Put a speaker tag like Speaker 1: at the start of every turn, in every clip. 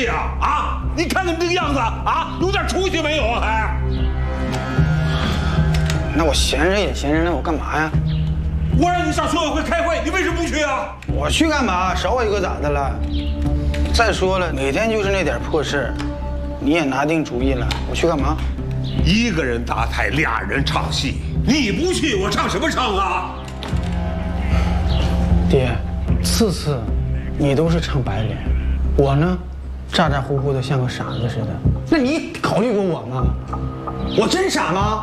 Speaker 1: 啊？啊！你看看你这个样子啊，有点出息没有啊？还？
Speaker 2: 那我闲着也闲着，那我干嘛呀？
Speaker 1: 我让你上村委会开会，你为什么不去啊？
Speaker 2: 我去干嘛？少我一个咋的了？再说了，每天就是那点破事，你也拿定主意了，我去干嘛？
Speaker 1: 一个人搭台，俩人唱戏，你不去，我唱什么唱啊？
Speaker 2: 爹，次次你都是唱白脸，我呢，咋咋呼呼的像个傻子似的。那你考虑过我吗？我真傻吗？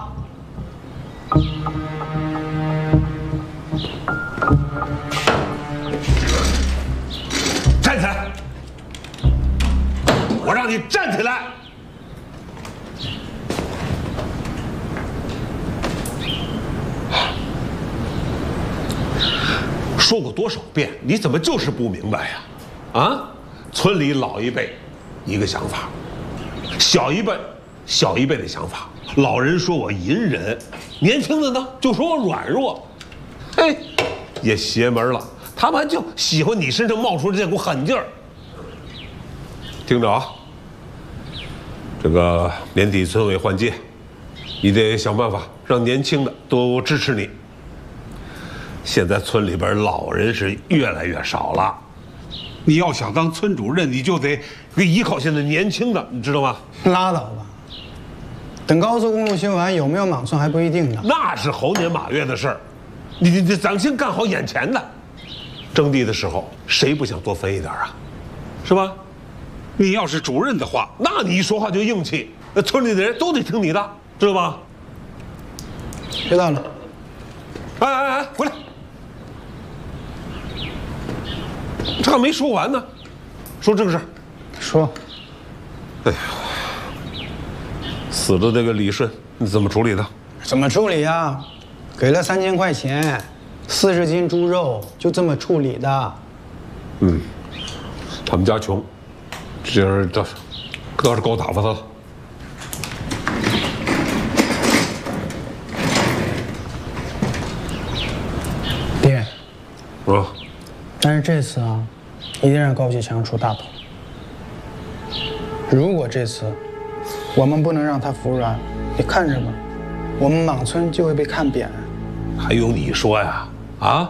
Speaker 1: 站起来！我让你站起来！说过多少遍，你怎么就是不明白呀？啊，村里老一辈一个想法，小一辈的想法。老人说我隐忍，年轻的呢就说我软弱，嘿，也邪门了。他们就喜欢你身上冒出的这股狠劲儿。听着啊，这个年底村委换届，你得想办法让年轻的都支持你。现在村里边老人是越来越少了，你要想当村主任，你就得依靠现在年轻的，你知道吗？
Speaker 2: 拉倒吧，等高速公路修完，有没有莽村还不一定呢。
Speaker 1: 那是猴年马月的事儿，咱先干好眼前的。征地的时候，谁不想多分一点啊？是吧？你要是主任的话，那你一说话就硬气，那村里的人都得听你的，知道吧？
Speaker 2: 知道了。
Speaker 1: 哎，回来！这还没说完呢，说正事。
Speaker 2: 说。
Speaker 1: 哎呀，死的那个李顺，你怎么处理的？
Speaker 2: 怎么处理呀？给了3000块钱，40斤猪肉，就这么处理的。
Speaker 1: 嗯，他们家穷，今儿这可是够打发他了。
Speaker 2: 爹。
Speaker 1: 啊。
Speaker 2: 但是这次啊，一定让高启强出大头。如果这次我们不能让他服软，你看着吧，我们莽村就会被看扁。
Speaker 1: 还用你说呀？啊，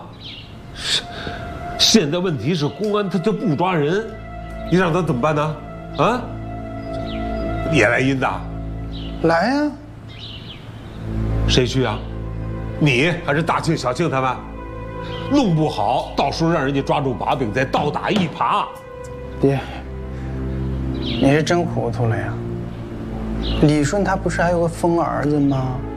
Speaker 1: 现在问题是公安他就不抓人，你让他怎么办呢？啊，也来阴的？
Speaker 2: 来呀！
Speaker 1: 谁去啊？你还是大庆、小庆他们？弄不好，到时候让人家抓住把柄，再倒打一耙。
Speaker 2: 爹，你是真糊涂了呀！李顺他不是还有个疯儿子吗？